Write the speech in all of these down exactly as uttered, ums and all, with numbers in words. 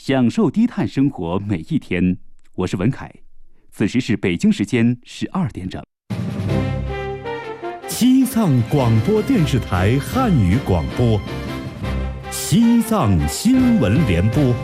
享受低碳生活每一天。我是文凯，此时是北京时间十二点整。 西藏广播电视台汉语广播，西藏新闻联播。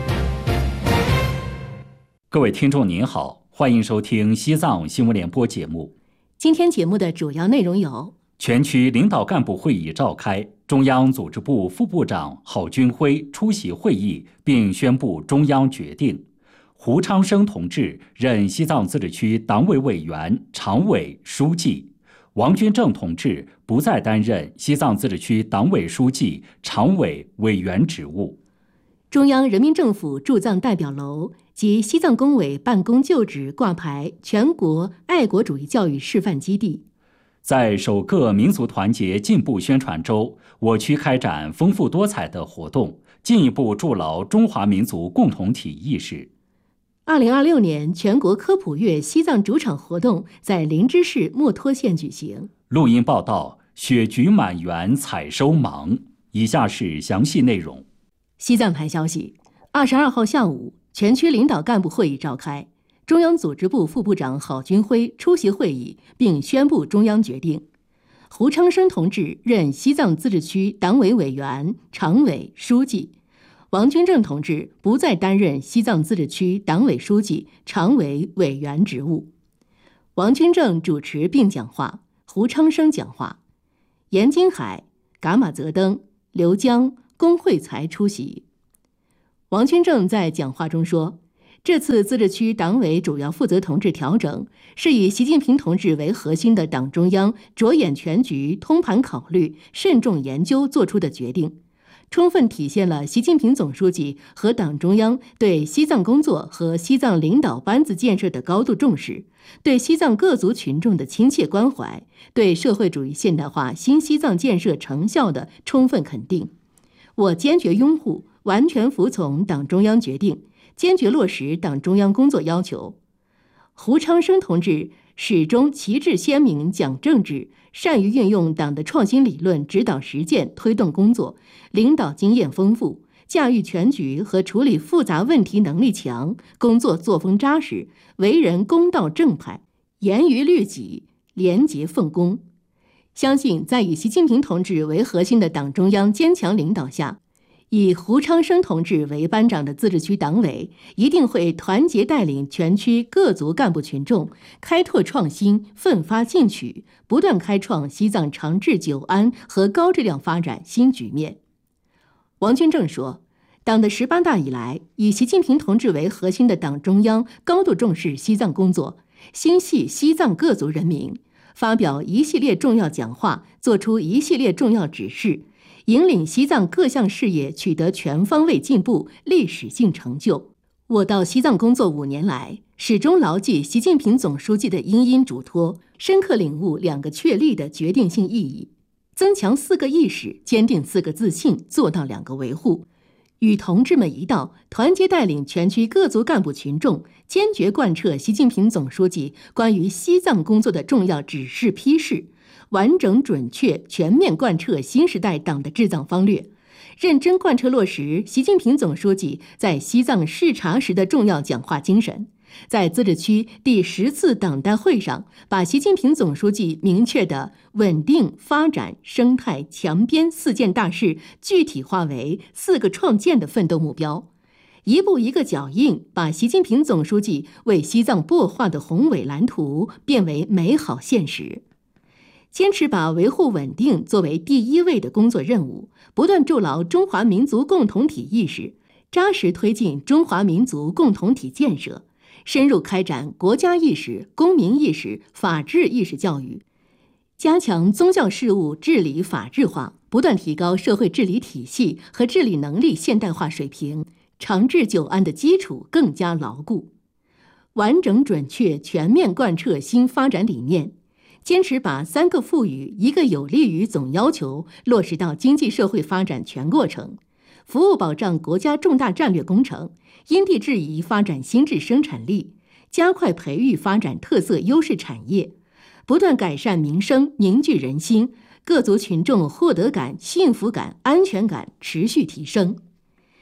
各位听众您好，欢迎收听西藏新闻联播节目。 今天节目的主要内容有： 全区领导干部会议召开，中央组织部副部长郝军辉出席会议并宣布中央决定，胡昌生同志任西藏自治区党委委员、常委、书记，王军正同志不再担任西藏自治区党委书记、常委、委员职务。 中央人民政府驻藏代表楼及西藏工委办公旧址挂牌全国爱国主义教育示范基地。 在首个民族团结进步宣传周，我区开展丰富多彩的活动，进一步筑牢中华民族共同体意识。 二零二六年全国科普月西藏主场活动在林芝市墨脱县举行。 录音报道：雪菊满园采收忙。以下是详细内容。 西藏台消息：二十二号下午，全区领导干部会议召开，中央组织部副部长郝军辉出席会议并宣布中央决定，胡昌生同志任西藏自治区党委委员、常委、书记，王军正同志不再担任西藏自治区党委书记、常委、委员职务。王军正主持并讲话，胡昌生讲话，严金海、噶玛泽登、刘江、龚慧才出席。王军正在讲话中说，这次自治区党委主要负责同志调整，是以习近平同志为核心的党中央着眼全局、通盘考虑、慎重研究做出的决定，充分体现了习近平总书记和党中央对西藏工作和西藏领导班子建设的高度重视，对西藏各族群众的亲切关怀，对社会主义现代化新西藏建设成效的充分肯定。我坚决拥护、完全服从党中央决定，坚决落实党中央工作要求。胡昌生同志始终旗帜鲜明讲政治，善于运用党的创新理论指导实践推动工作，领导经验丰富，驾驭全局和处理复杂问题能力强，工作作风扎实，为人公道正派，严于律己，廉洁奉公。相信在以习近平同志为核心的党中央坚强领导下，以胡昌生同志为班长的自治区党委一定会团结带领全区各族干部群众，开拓创新，奋发进取，不断开创西藏长治久安和高质量发展新局面。王军正说，党的十八大以来，以习近平同志为核心的党中央高度重视西藏工作，心系西藏各族人民，发表一系列重要讲话，作出一系列重要指示，引领西藏各项事业取得全方位进步、历史性成就。我到西藏工作五年来，始终牢记习近平总书记的殷殷嘱托，深刻领悟两个确立的决定性意义，增强四个意识，坚定四个自信，做到两个维护。与同志们一道，团结带领全区各族干部群众，坚决贯彻习近平总书记关于西藏工作的重要指示批示，完整准确全面贯彻新时代党的治藏方略，认真贯彻落实习近平总书记在西藏视察时的重要讲话精神，在自治区第十次党代会上，把习近平总书记明确的稳定、发展、生态、强边四件大事具体化为四个创建的奋斗目标，一步一个脚印，把习近平总书记为西藏擘画的宏伟蓝图变为美好现实。坚持把维护稳定作为第一位的工作任务，不断筑牢中华民族共同体意识，扎实推进中华民族共同体建设，深入开展国家意识、公民意识、法治意识教育，加强宗教事务治理法治化，不断提高社会治理体系和治理能力现代化水平，长治久安的基础更加牢固。完整准确全面贯彻新发展理念，坚持把三个赋予、一个有利于总要求落实到经济社会发展全过程，服务保障国家重大战略工程，因地制宜发展新质生产力，加快培育发展特色优势产业，不断改善民生，凝聚人心，各族群众获得感、幸福感、安全感持续提升。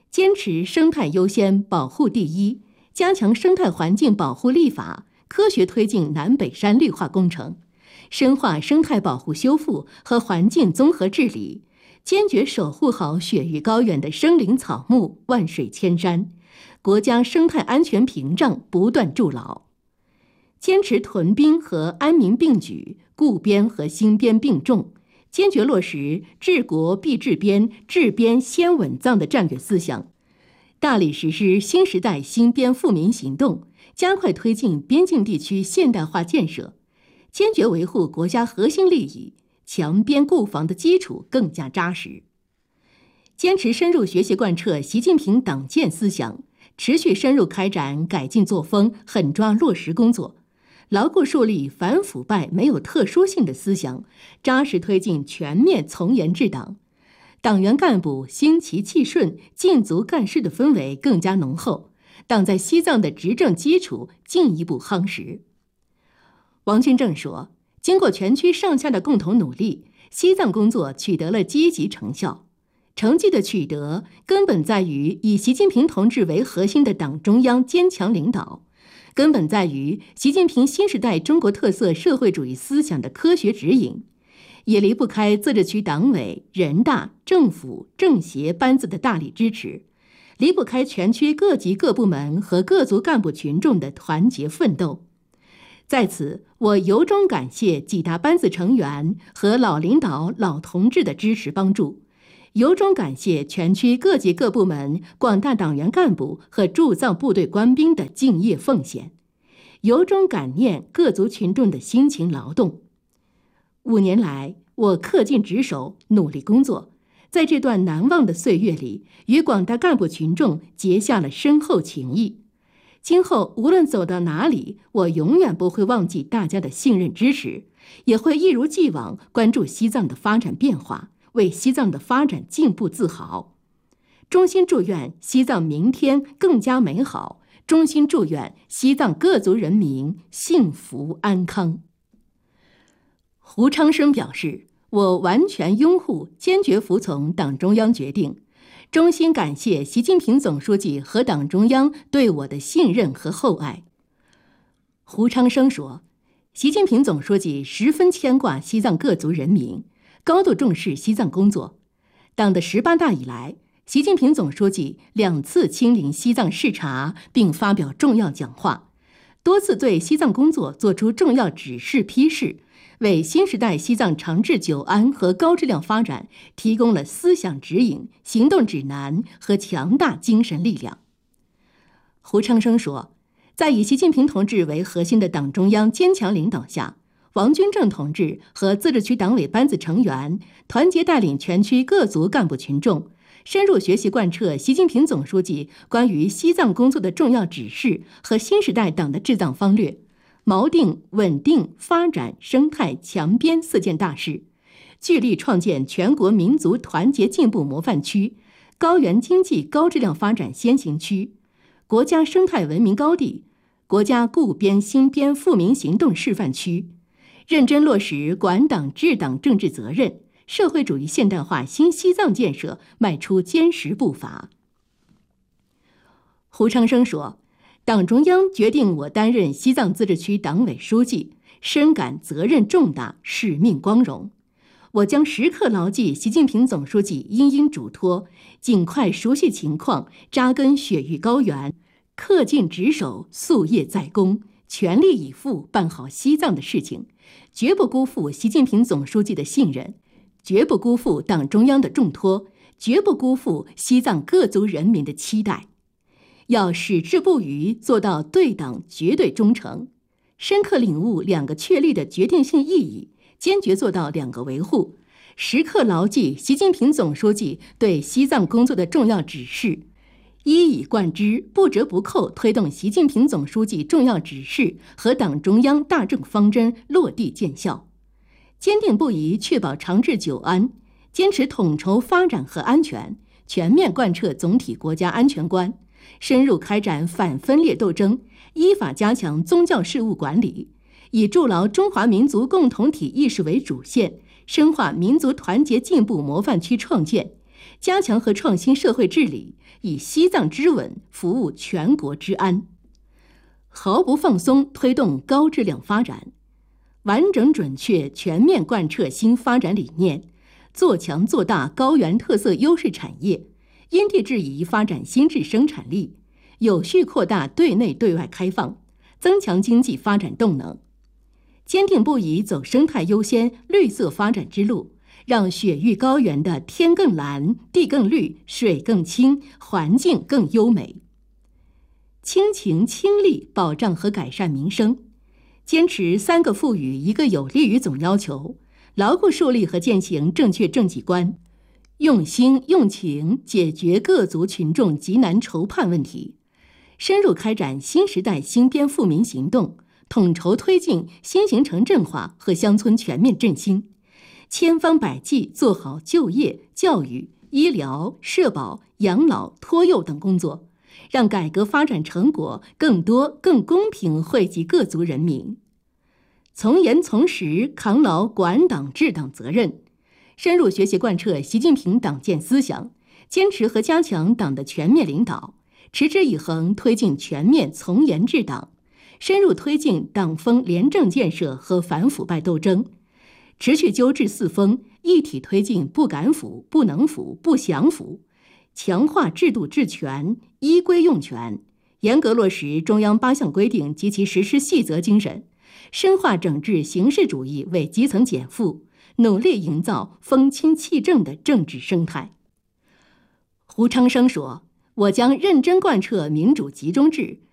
坚持生态优先、保护第一，加强生态环境保护立法，科学推进南北山绿化工程，深化生态保护修复和环境综合治理，坚决守护好雪域高原的生灵草木、万水千山，国家生态安全屏障不断筑牢。坚持屯兵和安民并举，固边和兴边并重，坚决落实治国必治边、治边先稳藏的战略思想，大力实施新时代兴边富民行动，加快推进边境地区现代化建设，坚决维护国家核心利益，强边固防的基础更加扎实。坚持深入学习贯彻习近平党建思想，持续深入开展改进作风狠抓落实工作，牢固树立反腐败没有特殊性的思想，扎实推进全面从严治党，党员干部心齐气顺、尽足干事的氛围更加浓厚，党在西藏的执政基础进一步夯实。王军正说，经过全区上下的共同努力，西藏工作取得了积极成效。成绩的取得根本在于以习近平同志为核心的党中央坚强领导，根本在于习近平新时代中国特色社会主义思想的科学指引，也离不开自治区党委、人大、政府、政协班子的大力支持，离不开全区各级各部门和各族干部群众的团结奋斗。在此，我由衷感谢几大班子成员和老领导、老同志的支持帮助，由衷感谢全区各级各部门广大党员干部和驻藏部队官兵的敬业奉献，由衷感念各族群众的辛勤劳动。五年来，我恪尽职守，努力工作，在这段难忘的岁月里，与广大干部群众结下了深厚情谊。今后无论走到哪里，我永远不会忘记大家的信任支持，也会一如既往关注西藏的发展变化，为西藏的发展进步自豪。衷心祝愿西藏明天更加美好，衷心祝愿西藏各族人民幸福安康。胡昌生表示，我完全拥护、坚决服从党中央决定，衷心感谢习近平总书记和党中央对我的信任和厚爱。胡昌生说，习近平总书记十分牵挂西藏各族人民，高度重视西藏工作。党的十八大以来，习近平总书记两次亲临西藏视察，并发表重要讲话，多次对西藏工作作出重要指示批示，为新时代西藏长治久安和高质量发展提供了思想指引、行动指南和强大精神力量。胡昌生说，在以习近平同志为核心的党中央坚强领导下，王军正同志和自治区党委班子成员团结带领全区各族干部群众，深入学习贯彻习近平总书记关于西藏工作的重要指示和新时代党的治藏方略，锚定稳定、发展、生态、强边四件大事，聚力创建全国民族团结进步模范区、高原经济高质量发展先行区、国家生态文明高地、国家固边兴边富民行动示范区，认真落实管党治党政治责任，社会主义现代化新西藏建设迈出坚实步伐。胡昌生说，党中央决定我担任西藏自治区党委书记，深感责任重大，使命光荣。我将时刻牢记习近平总书记殷殷嘱托，尽快熟悉情况，扎根雪域高原，恪尽职守，夙夜在公，全力以赴办好西藏的事情，绝不辜负习近平总书记的信任，绝不辜负党中央的重托，绝不辜负西藏各族人民的期待。要矢志不渝，做到对党绝对忠诚，深刻领悟两个确立的决定性意义，坚决做到两个维护，时刻牢记习近平总书记对西藏工作的重要指示，一以贯之，不折不扣推动习近平总书记重要指示和党中央大政方针落地见效，坚定不移确保长治久安，坚持统筹发展和安全，全面贯彻总体国家安全观，深入开展反分裂斗争，依法加强宗教事务管理，以筑牢中华民族共同体意识为主线，深化民族团结进步模范区创建， 加强和创新社会治理，以西藏之稳服务全国之安。毫不放松推动高质量发展，完整准确全面贯彻新发展理念，做强做大高原特色优势产业，因地制宜发展新质生产力，有序扩大对内对外开放，增强经济发展动能。坚定不移走生态优先、绿色发展之路，让雪域高原的天更蓝、地更绿、水更清、环境更优美。亲情倾力保障和改善民生，坚持三个赋予一个有利于总要求，牢固树立和践行正确政绩观，用心用情解决各族群众急难愁盼问题，深入开展新时代新编富民行动，统筹推进新型城镇化和乡村全面振兴，千方百计做好就业、教育、医疗、社保、养老、托幼等工作，让改革发展成果更多、更公平惠及各族人民。从严从实扛牢管党治党责任，深入学习贯彻习近平党建思想，坚持和加强党的全面领导，持之以恒推进全面从严治党，深入推进党风廉政建设和反腐败斗争，持续纠治四风，一体推进不敢腐、不能腐、不想腐，强化制度治权、依规用权，严格落实中央八项规定及其实施细则精神，深化整治形式主义为基层减负，努力营造风清气正的政治生态。胡昌生说，我将认真贯彻民主集中制，